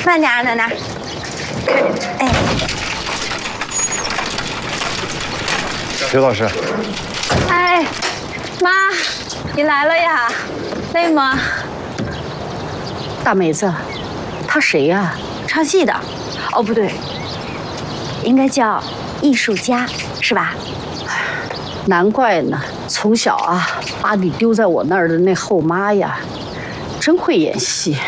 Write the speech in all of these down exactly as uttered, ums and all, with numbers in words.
慢点啊，奶奶。哎， 刘老师。 哎，妈，你来了呀？累吗？ 大梅子，他谁呀？ 唱戏的。哦，不对，应该叫艺术家，是吧？ 难怪呢，从小啊把你丢在我那儿的那后妈呀，真会演戏。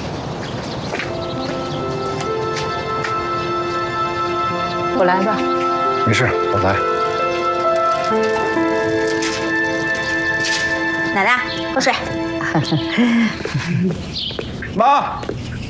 我来吧。 没事，我来。 奶奶，喝水。 妈，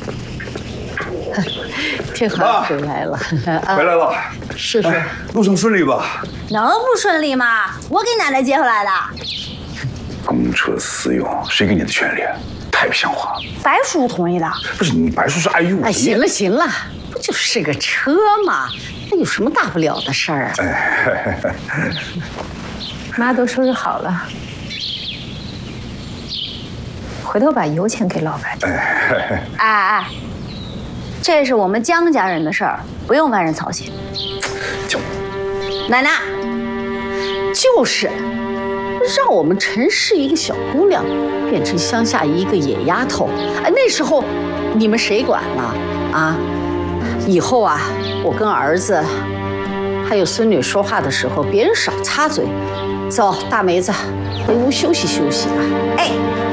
这孩回来了， 回来了。 是是， 路程顺利吧？ 能不顺利吗？我给奶奶接回来的。 公车私用，谁给你的权利？太不像话了。 白叔同意的。 不是你，白叔是爱玉。 哎，行了行了，不就是个车吗？那有什么大不了的事儿啊？ 哎， 妈都收拾好了，回头把油钱给老白。 哎哎，这是我们江家人的事儿，不用外人操心。 就奶奶， 就是，让我们城市一个小姑娘变成乡下一个野丫头，哎，那时候你们谁管呢？啊，以后啊，我跟儿子还有孙女说话的时候，别人少插嘴。走，大梅子，回屋休息休息吧。 哎。